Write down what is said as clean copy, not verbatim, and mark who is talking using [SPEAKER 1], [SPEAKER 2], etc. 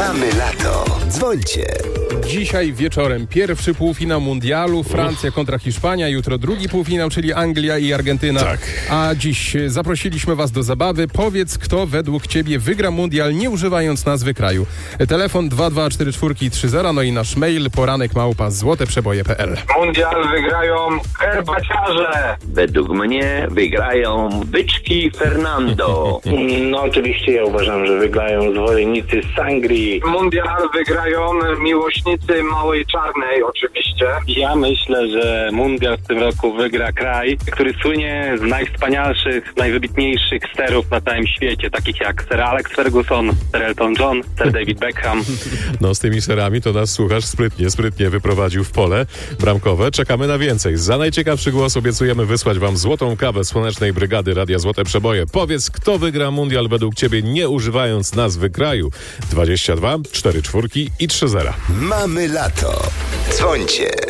[SPEAKER 1] Mamy lato. Dzwońcie.
[SPEAKER 2] Dzisiaj wieczorem pierwszy półfinał mundialu, Francja kontra Hiszpania, jutro drugi półfinał, czyli Anglia i Argentyna.
[SPEAKER 3] Tak.
[SPEAKER 2] A dziś zaprosiliśmy was do zabawy. Powiedz, kto według ciebie wygra mundial, nie używając nazwy kraju. Telefon 2244330, no i nasz mail poranek@złoteprzeboje.pl.
[SPEAKER 4] Mundial wygrają herbaciarze.
[SPEAKER 5] Według mnie wygrają byczki Fernando.
[SPEAKER 6] No oczywiście ja uważam, że wygrają zwolennicy sangrii.
[SPEAKER 4] Mundial wygrają miłośnicy Małej Czarnej oczywiście.
[SPEAKER 6] Ja myślę, że mundial w tym roku wygra kraj, który słynie z najwspanialszych, najwybitniejszych sterów na całym świecie, takich jak Sir Alex Ferguson, Sir Elton John, Sir David Beckham.
[SPEAKER 3] No z tymi serami to nas słuchacz sprytnie wyprowadził w pole bramkowe. Czekamy na więcej. Za najciekawszy głos obiecujemy wysłać wam złotą kawę Słonecznej Brygady Radia Złote Przeboje. Powiedz, kto wygra mundial według ciebie, nie używając nazwy kraju. 22 44 i 30.
[SPEAKER 1] Mamy lato. Dzwońcie.